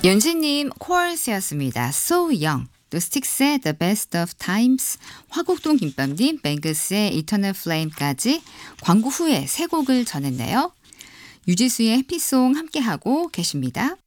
윤지님 코얼스였습니다. So Young. 또 스틱스의 The Best of Times, 화곡동 김밥님, 뱅크스의 Eternal Flame까지 광고 후에 세 곡을 전했네요. 유지수의 해피송 함께하고 계십니다.